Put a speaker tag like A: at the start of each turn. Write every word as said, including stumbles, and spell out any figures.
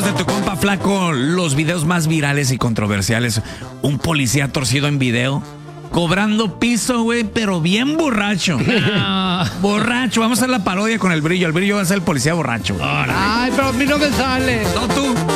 A: de tu compa Flaco, los videos más virales y controversiales. Un policía torcido en video, cobrando piso, güey, pero bien borracho.
B: No.
A: Borracho. Vamos a hacer la parodia con el Brillo. El Brillo va a ser el policía borracho, güey.
B: Ay, pero a mí no me sale.
A: No tú.